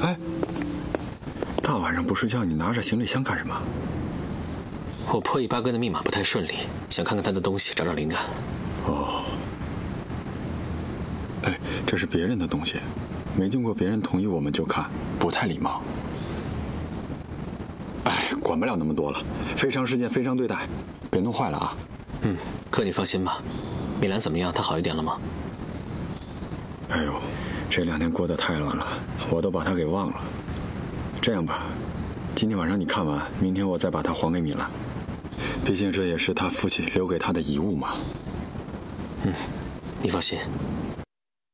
哎，大晚上不睡觉，你拿着行李箱干什么？ 我破译巴根的密码不太顺利，想看看他的东西，找找灵感。 哦。哎，这是别人的东西，没经过别人同意我们就看，不太礼貌。哎，管不了那么多了，非常事件非常对待，别弄坏了啊。 可你放心吧，米兰怎么样？他好一点了吗？ 哎呦，这2天过得太乱了，我都把他给忘了。这样吧，今天晚上你看完，明天我再把它还给米兰。毕竟这也是他父亲留给他的遗物嘛。 你放心，